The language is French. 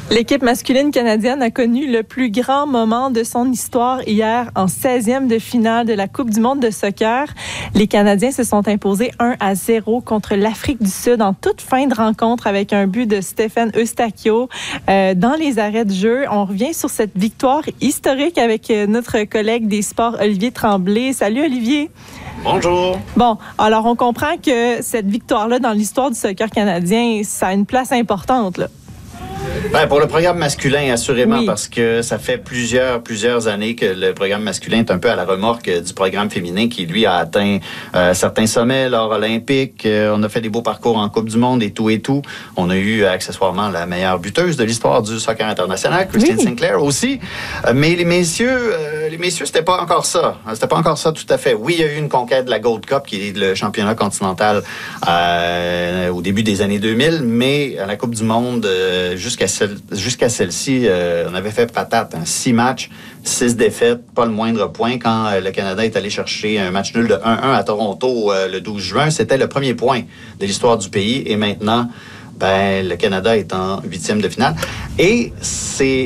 L'équipe masculine canadienne a connu le plus grand moment de son histoire hier en 16e de finale de la Coupe du monde de soccer. Les Canadiens se sont imposés 1-0 contre l'Afrique du Sud en toute fin de rencontre avec un but de Stéphane Eustáquio dans les arrêts de jeu. On revient sur cette victoire historique avec notre collègue des sports, Olivier Tremblay. Salut Olivier. Bonjour. Bon, alors on comprend que cette victoire-là dans l'histoire du soccer canadien, ça a une place importante, là. Ben, pour le programme masculin, assurément, oui. Parce que ça fait plusieurs années que le programme masculin est un peu à la remorque du programme féminin qui, lui, a atteint certains sommets lors olympiques. On a fait des beaux parcours en Coupe du monde et tout. On a eu accessoirement la meilleure buteuse de l'histoire du soccer international, Christine Sinclair aussi. Mais les messieurs, c'était pas encore ça. C'était pas encore ça tout à fait. Oui, il y a eu une conquête de la Gold Cup, qui est le championnat continental au début des années 2000, mais à la Coupe du monde, jusqu'à celle-ci, on avait fait patate. 6 matchs, 6 défaites, pas le moindre point. Quand le Canada est allé chercher un match nul de 1-1 à Toronto le 12 juin, c'était le premier point de l'histoire du pays. Et maintenant, le Canada est en 8e de finale. Et c'est